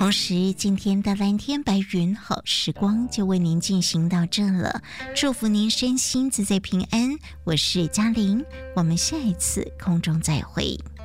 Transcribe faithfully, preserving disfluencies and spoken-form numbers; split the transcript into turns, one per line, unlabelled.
同时今天的蓝天白云好时光就为您进行到这了，祝福您身心自在平安。我是嘉玲，我们下一次空中再会。